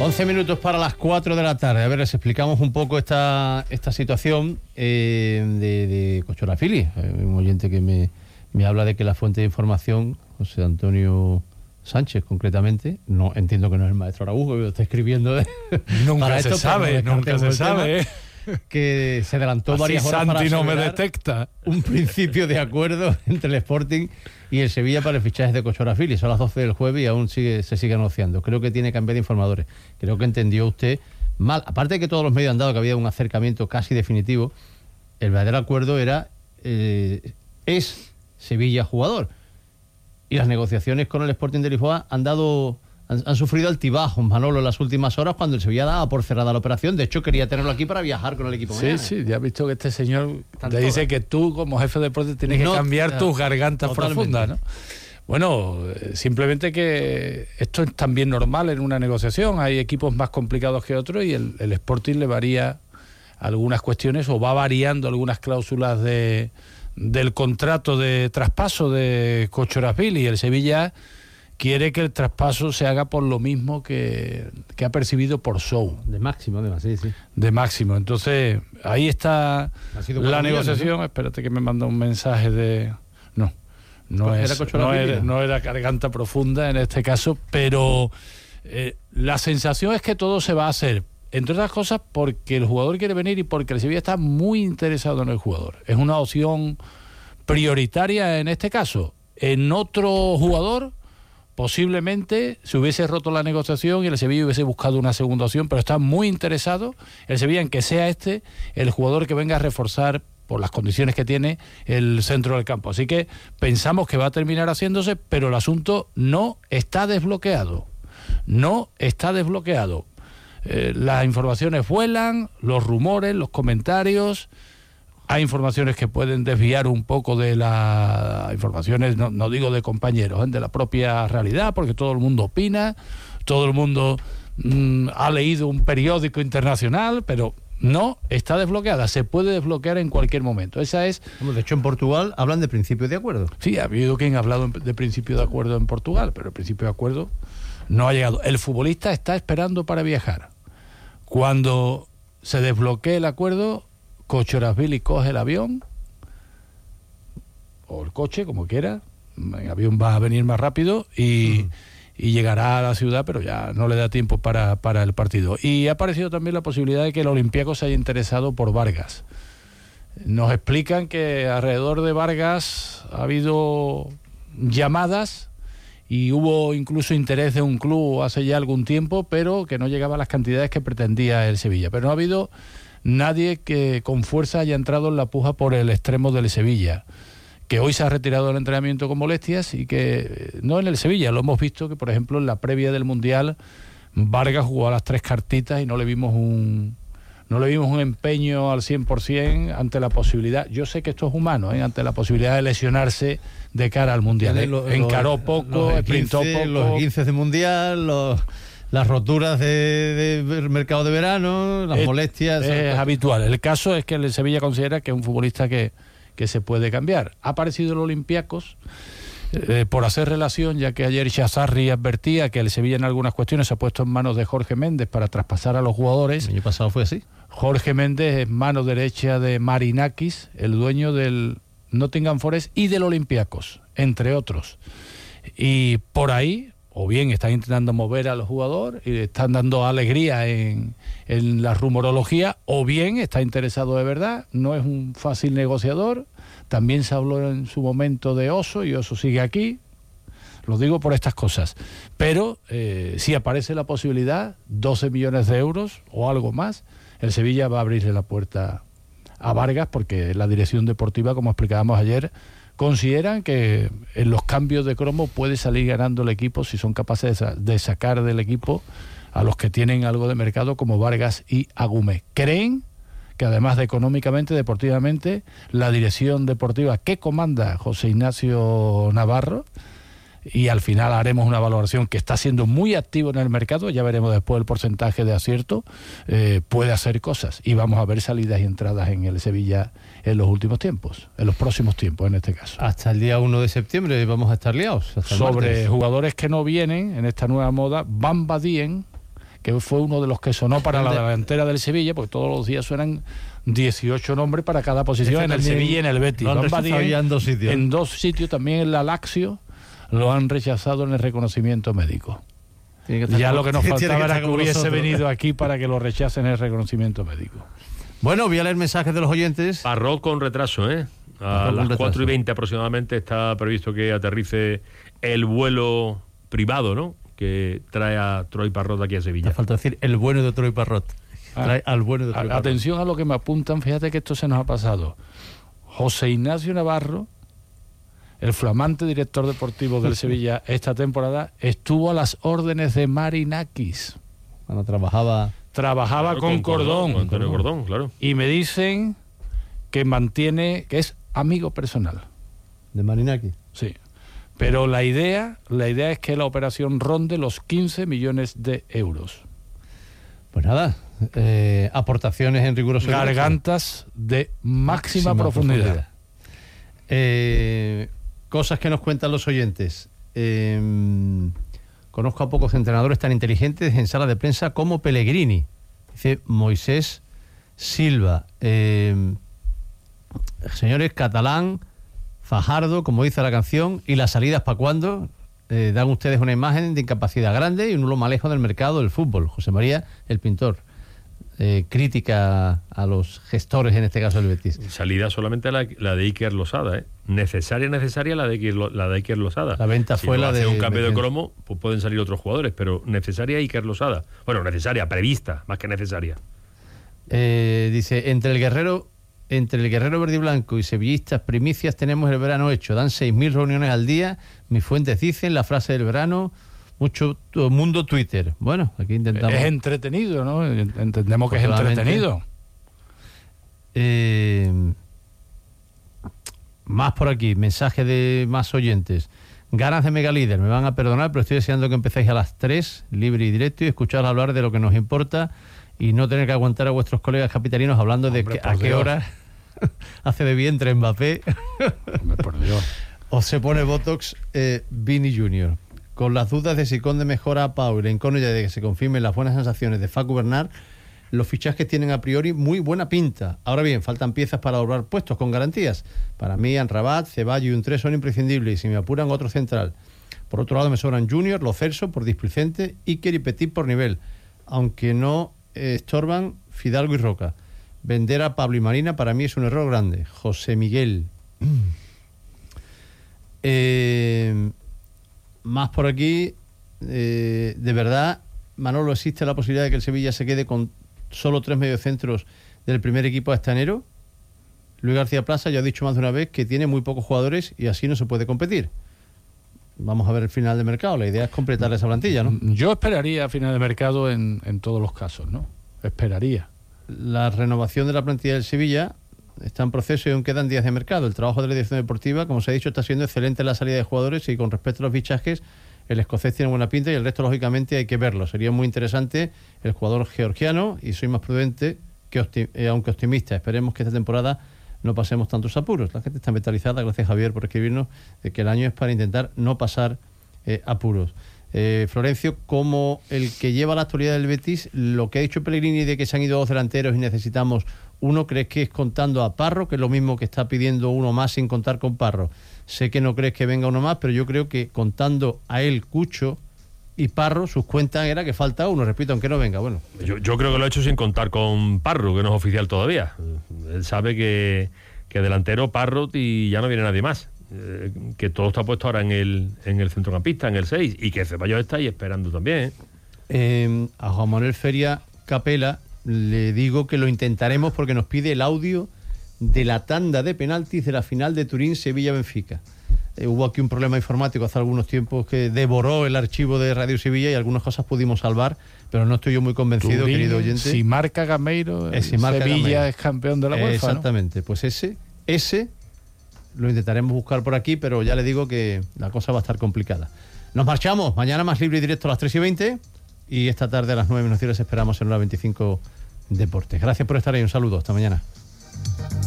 11 minutos para las 4 de la tarde. A ver, les explicamos un poco esta situación de Cochorafili. Un oyente que me habla de que la fuente de información, José Antonio Sánchez concretamente, no entiendo que no es el maestro Araújo, que lo está escribiendo. Nunca se sabe. Que se adelantó así varias horas Santi para no me detecta un principio de acuerdo entre el Sporting y el Sevilla para el fichaje de Cochorafili. Son las 12 del jueves y aún se sigue negociando. Creo que tiene que cambiar de informadores. Creo que entendió usted mal. Aparte de que todos los medios han dado que había un acercamiento casi definitivo, el verdadero acuerdo era es Sevilla jugador. Y las negociaciones con el Sporting de Lisboa han sufrido altibajos, Manolo, en las últimas horas, cuando el Sevilla daba por cerrada la operación. De hecho, quería tenerlo aquí para viajar con el equipo mañana. Sí, ya has visto que este señor te dice que tú, como jefe de deporte, tienes que cambiar tus gargantas profundas, ¿no? Bueno, simplemente que esto es también normal en una negociación. Hay equipos más complicados que otros y el Sporting le varía algunas cuestiones o va variando algunas cláusulas del contrato de traspaso de Cochorafili, y el Sevilla quiere que el traspaso se haga por lo mismo que ha percibido por Sou. De máximo, además, sí. De máximo. Entonces, ahí está la negociación. ¿No? Espérate que me manda un mensaje de... No era garganta profunda en este caso, pero la sensación es que todo se va a hacer, entre otras cosas, porque el jugador quiere venir y porque el Sevilla está muy interesado en el jugador. Es una opción prioritaria en este caso. En otro jugador, posiblemente se hubiese roto la negociación y el Sevilla hubiese buscado una segunda opción, pero está muy interesado el Sevilla en que sea el jugador que venga a reforzar, por las condiciones que tiene, el centro del campo. Así que pensamos que va a terminar haciéndose, pero el asunto no está desbloqueado. Las informaciones vuelan, los rumores, los comentarios. Hay informaciones que pueden desviar un poco de las informaciones, no digo de compañeros, de la propia realidad, porque todo el mundo opina, todo el mundo ha leído un periódico internacional, pero no está desbloqueada, se puede desbloquear en cualquier momento. Esa es... De hecho, en Portugal hablan de principio de acuerdo. Sí, ha habido quien ha hablado de principio de acuerdo en Portugal, pero el principio de acuerdo no ha llegado. El futbolista está esperando para viajar. Cuando se desbloquee el acuerdo, Cochorafili coge el avión o el coche, como quiera. El avión va a venir más rápido y llegará a la ciudad, pero ya no le da tiempo para el partido. Y ha aparecido también la posibilidad de que el Olympiacos se haya interesado por Vargas. Nos explican que alrededor de Vargas ha habido llamadas y hubo incluso interés de un club hace ya algún tiempo, pero que no llegaba a las cantidades que pretendía el Sevilla. Pero no ha habido nadie que con fuerza haya entrado en la puja por el extremo del Sevilla, que hoy se ha retirado del entrenamiento con molestias y que no en el Sevilla, lo hemos visto que por ejemplo en la previa del Mundial Vargas jugó a las 3 cartitas y no le vimos un empeño al 100% ante la posibilidad, yo sé que esto es humano, ante la posibilidad de lesionarse de cara al Mundial. Encaró poco, sprintó poco. Los 15 de Mundial, las roturas del mercado de verano, las molestias. Es habitual. El caso es que el Sevilla considera que es un futbolista que se puede cambiar. Ha aparecido el Olympiacos por hacer relación, ya que ayer Chazarri advertía que el Sevilla en algunas cuestiones se ha puesto en manos de Jorge Méndez para traspasar a los jugadores. El año pasado fue así. Jorge Méndez es mano derecha de Marinakis, el dueño del Nottingham Forest y del Olympiacos, entre otros. Y por ahí, o bien están intentando mover al jugador y están dando alegría en la rumorología, o bien está interesado de verdad, no es un fácil negociador. También se habló en su momento de Oso, y Oso sigue aquí. Lo digo por estas cosas. Pero si aparece la posibilidad, 12 millones de euros o algo más, el Sevilla va a abrirle la puerta a Vargas, porque la dirección deportiva, como explicábamos ayer, consideran que en los cambios de cromo puede salir ganando el equipo si son capaces de sacar del equipo a los que tienen algo de mercado como Vargas y Agumé. Creen que además de económicamente, deportivamente, la dirección deportiva que comanda José Ignacio Navarro, y al final haremos una valoración, que está siendo muy activo en el mercado, ya veremos después el porcentaje de acierto, puede hacer cosas, y vamos a ver salidas y entradas en el Sevilla en los últimos tiempos, en los próximos tiempos en este caso. Hasta el día 1 de septiembre vamos a estar liados. Sobre jugadores que no vienen en esta nueva moda, Bamba Dieng, que fue uno de los que sonó para la delantera del Sevilla, porque todos los días suenan 18 nombres para cada posición en el Sevilla y en el Betis. En 2 sitios, también en la Lazio, lo han rechazado en el reconocimiento médico. Ya lo que nos faltaba era que hubiese venido aquí para que lo rechacen en el reconocimiento médico. Bueno, voy a leer mensajes de los oyentes. Parrot con retraso, ¿eh? A las 4:20 aproximadamente está previsto que aterrice el vuelo privado, ¿no?, que trae a Troy Parrot aquí a Sevilla. Me falta decir el bueno de Troy Parrot. Trae al bueno de Troy Parrot. Atención a lo que me apuntan, fíjate que esto se nos ha pasado. José Ignacio Navarro, el flamante director deportivo del Sevilla esta temporada, estuvo a las órdenes de Marinakis. Cuando trabajaba claro, con Cordón. Con Antonio Cordón, claro. Y me dicen que es amigo personal. ¿De Marinakis? Sí. Pero la idea es que la operación ronde los 15 millones de euros. Pues nada, aportaciones en riguroso gargantas de máxima profundidad. Cosas que nos cuentan los oyentes. Conozco a pocos entrenadores tan inteligentes en sala de prensa como Pellegrini, dice Moisés Silva. Señores, Catalán, Fajardo, como dice la canción, y las salidas para cuándo. Dan ustedes una imagen de incapacidad grande y un nulo manejo del mercado del fútbol. José María, el pintor, crítica a los gestores, en este caso del Betis. Salida solamente la de Iker Losada, ¿eh? Necesaria la de Iker Losada. La venta si fue no la de un cambio de cromo, pues pueden salir otros jugadores, pero necesaria Iker Losada. Bueno, necesaria, prevista, más que necesaria. Dice, entre el guerrero verde y blanco y sevillistas primicias tenemos el verano hecho. Dan 6.000 reuniones al día. Mis fuentes dicen la frase del verano. Mucho mundo Twitter. Bueno, aquí intentamos. Es entretenido, ¿no? Entendemos que es entretenido. Más por aquí, mensaje de más oyentes. Ganas de Megalíder, me van a perdonar, pero estoy deseando que empecéis a las 3, libre y directo, y escuchar hablar de lo que nos importa y no tener que aguantar a vuestros colegas capitalinos hablando de a qué hora hace de vientre Mbappé. Hombre, por Dios. O se pone Botox Vini Junior. Con las dudas de si Conde mejora a Pau y la incógnita de que se confirmen las buenas sensaciones de Facu Bernard, los fichajes tienen a priori muy buena pinta. Ahora bien, faltan piezas para doblar puestos con garantías. Para mí, Anrabat, Ceballos y un 3 son imprescindibles y si me apuran otro central. Por otro lado me sobran Junior, Lo Celso por displicente, Iker y Petit por nivel, aunque no estorban Fidalgo y Roca. Vender a Pablo y Marina para mí es un error grande. José Miguel. Más por aquí. De verdad, Manolo, ¿existe la posibilidad de que el Sevilla se quede con solo 3 mediocentros del primer equipo hasta enero? Luis García Plaza ya ha dicho más de una vez que tiene muy pocos jugadores y así no se puede competir. Vamos a ver el final de mercado. La idea es completar esa plantilla, ¿no? Yo esperaría final de mercado en todos los casos, ¿no? Esperaría. La renovación de la plantilla del Sevilla está en proceso y aún quedan días de mercado. El trabajo de la dirección deportiva, como se ha dicho, está siendo excelente en la salida de jugadores y con respecto a los fichajes, el escocés tiene buena pinta y el resto, lógicamente, hay que verlo. Sería muy interesante el jugador georgiano y soy más prudente, aunque optimista. Esperemos que esta temporada no pasemos tantos apuros. La gente está mentalizada, gracias Javier por escribirnos, de que el año es para intentar no pasar apuros. Florencio, como el que lleva la actualidad del Betis, lo que ha dicho Pellegrini de que se han ido 2 delanteros y necesitamos uno, ¿crees que es contando a Parro, que es lo mismo que está pidiendo uno más sin contar con Parro? Sé que no crees que venga uno más, pero yo creo que contando a él, Cucho y Parro, sus cuentas era que falta uno, repito, aunque no venga. Bueno, yo creo que lo ha hecho sin contar con Parro, que no es oficial todavía. Él sabe que delantero Parro y ya no viene nadie más. Que todo está puesto ahora en el centrocampista, en el 6, y que Ceballos está ahí esperando también. A Juan Manuel Feria Capela le digo que lo intentaremos porque nos pide el audio de la tanda de penaltis de la final de Turín Sevilla-Benfica. Hubo aquí un problema informático hace algunos tiempos que devoró el archivo de Radio Sevilla y algunas cosas pudimos salvar, pero no estoy yo muy convencido, Turín, querido oyente. Si marca Gameiro, Sevilla Gameiro es campeón de la UEFA. Exactamente, ¿no? Pues ese lo intentaremos buscar por aquí, pero ya le digo que la cosa va a estar complicada. Nos marchamos, mañana más libre y directo a las 3:20 y esta tarde a las 9:00 esperamos en Hora 25 Deportes. Gracias por estar ahí, un saludo, hasta mañana.